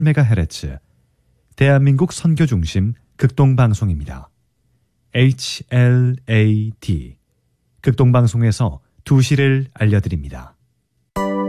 MHz 대한민국 선교 중심 극동방송입니다. HLAT 극동방송에서 2시를 알려드립니다.